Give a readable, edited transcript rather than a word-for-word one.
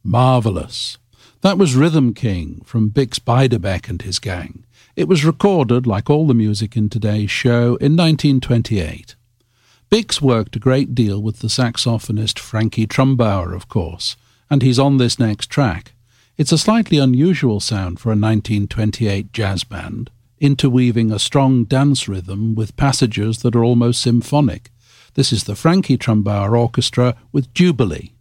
Marvellous. That was Rhythm King from Bix Beiderbecke and his gang. It was recorded, like all the music in today's show, in 1928. Bix worked a great deal with the saxophonist Frankie Trumbauer, of course, and he's on this next track. It's a slightly unusual sound for a 1928 jazz band, interweaving a strong dance rhythm with passages that are almost symphonic. This is the Frankie Trumbauer Orchestra with Jubilee.